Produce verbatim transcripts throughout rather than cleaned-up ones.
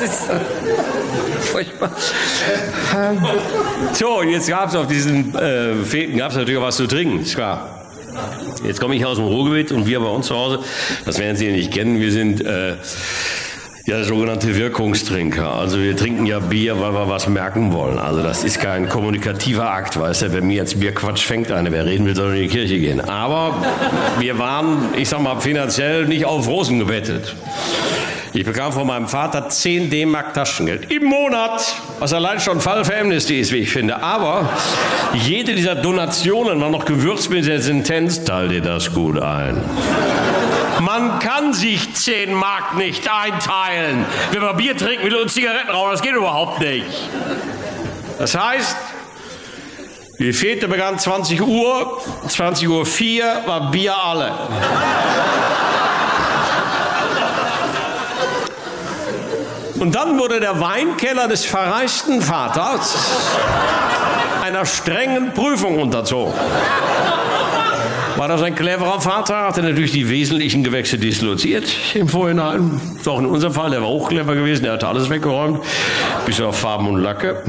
Das ist furchtbar. So, jetzt gab es auf diesen äh, Feten gab es natürlich auch was zu trinken, ist klar. Jetzt komme ich aus dem Ruhrgebiet und wir bei uns zu Hause, das werden Sie nicht kennen, wir sind äh, ja sogenannte Wirkungstrinker. Also wir trinken ja Bier, weil wir was merken wollen. Also das ist kein kommunikativer Akt, weißt du, wenn mir jetzt Bierquatsch fängt eine, wer reden will, soll in die Kirche gehen. Aber wir waren, ich sag mal, finanziell nicht auf Rosen gebettet. Ich bekam von meinem Vater zehn D-Mark Taschengeld im Monat, was allein schon Fall für Amnesty ist, wie ich finde. Aber jede dieser Donationen war noch gewürzt mit der Sentenz, teil dir das gut ein. Man kann sich zehn Mark nicht einteilen, wenn man Bier trinken will und Zigaretten rauchen. Das geht überhaupt nicht. Das heißt, die Fete begann zwanzig Uhr, zwanzig Uhr vier war Bier alle. Und dann wurde der Weinkeller des verreisten Vaters einer strengen Prüfung unterzogen. War das ein cleverer Vater, hat er natürlich die wesentlichen Gewächse disloziert im Vorhinein. Das ist auch in unserem Fall, der war auch clever gewesen, der hatte alles weggeräumt, bis auf Farben und Lacke.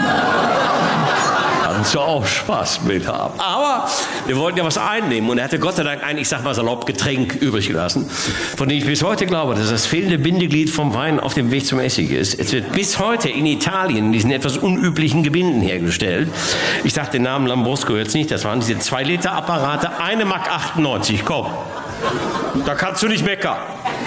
Hatten sie auch Spaß mit haben. Aber wir wollten ja was einnehmen und er hatte Gott sei Dank ein, ich sag mal salopp, Getränk übrig gelassen, von dem ich bis heute glaube, dass das fehlende Bindeglied vom Wein auf dem Weg zum Essig ist. Es wird bis heute in Italien in diesen etwas unüblichen Gebinden hergestellt. Ich sage den Namen Lambrusco jetzt nicht, das waren diese zwei Liter Apparate, eine Mark achtundneunzig, komm. Da kannst du nicht meckern.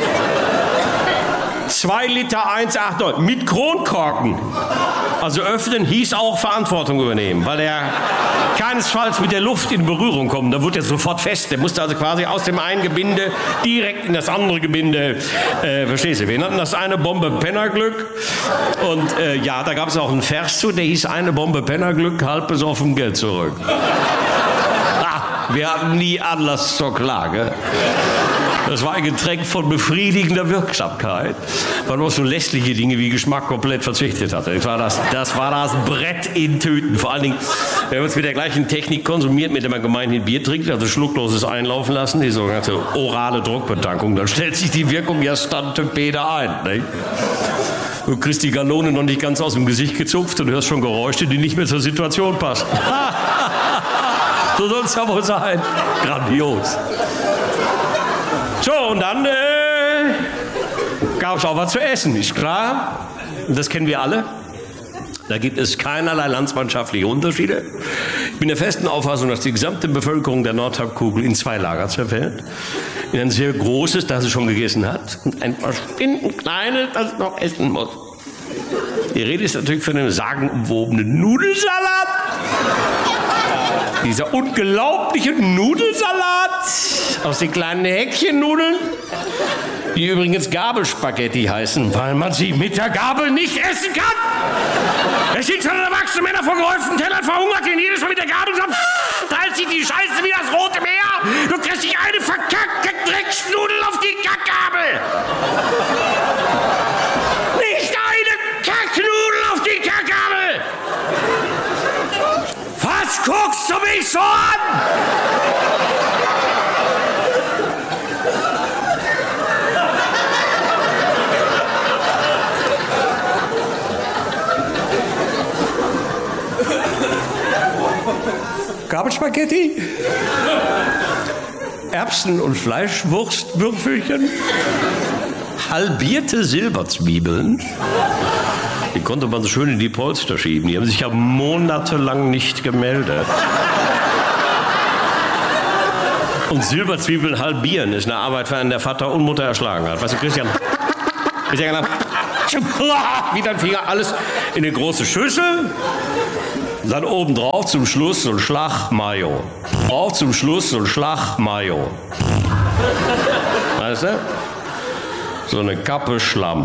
zwei Liter eins Komma achtundneunzig mit Kronkorken. Also öffnen hieß auch Verantwortung übernehmen, weil er keinesfalls mit der Luft in Berührung kommt. Da wurde er sofort fest. Der musste also quasi aus dem einen Gebinde direkt in das andere Gebinde, äh, verstehst du? Wir nannten das eine Bombe Pennerglück. Und äh, ja, da gab es auch einen Vers zu, der hieß eine Bombe Pennerglück, halb besoffen Geld zurück. Ah, wir hatten nie Anlass zur Klage. Das war ein Getränk von befriedigender Wirksamkeit, weil man auf so lässliche Dinge wie Geschmack komplett verzichtet hatte. Das war das, das war das Brett in Tüten. Vor allen Dingen, wenn man es mit der gleichen Technik konsumiert, mit der man gemeinhin Bier trinkt, also schluckloses Einlaufen lassen, die sogenannte orale Druckbetankung, dann stellt sich die Wirkung ja stante Pede ein. Nicht? Du kriegst die Gallone noch nicht ganz aus dem Gesicht gezupft und hörst schon Geräusche, die nicht mehr zur Situation passen. So soll es ja wohl sein. Grandios. So, und dann äh, gab es auch was zu essen, ist klar. Und das kennen wir alle. Da gibt es keinerlei landsmannschaftliche Unterschiede. Ich bin der festen Auffassung, dass die gesamte Bevölkerung der Nordhalbkugel in zwei Lager zerfällt. In ein sehr großes, das es schon gegessen hat, und ein verschwindend kleines, das es noch essen muss. Die Rede ist natürlich von einem sagenumwobenen Nudelsalat. Dieser unglaubliche Nudelsalat aus den kleinen Häckchennudeln, die übrigens Gabelspaghetti heißen, weil man sie mit der Gabel nicht essen kann. Es sind schon erwachsene Männer vor gehäuften Tellern verhungert, die jedes Mal mit der Gabel so teilt sich die Scheiße wie das Rote Meer. Du kriegst dich eine verkackte Drecksnudel auf die Kackgabel. Nicht eine Kacknudel auf die Kackgabel. Was guckst du mich so an? Gabelspaghetti? Erbsen- und Fleischwurstwürfelchen? Halbierte Silberzwiebeln? Die konnte man so schön in die Polster schieben. Die haben sich ja monatelang nicht gemeldet. Und Silberzwiebeln halbieren ist eine Arbeit, für einen der Vater und Mutter erschlagen hat. Weißt du, Christian? Christian, wieder ein Finger, alles in eine große Schüssel. Und dann oben drauf zum Schluss so ein Schlag Mayo. Drauf zum Schluss so ein Schlag Mayo. Weißt du? So eine Kappe Schlamm.